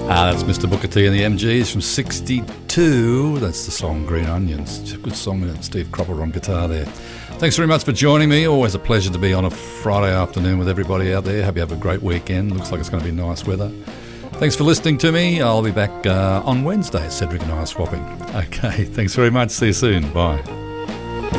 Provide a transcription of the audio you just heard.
That's Mr. Booker T and the MGs from 62. That's the song Green Onions. It's a good song. Steve Cropper on guitar there. Thanks very much for joining me. Always a pleasure to be on a Friday afternoon with everybody out there. Hope you have a great weekend. Looks like it's going to be nice weather. Thanks for listening to me. I'll be back on Wednesday. Cedric and I are swapping. Okay, thanks very much. See you soon. Bye.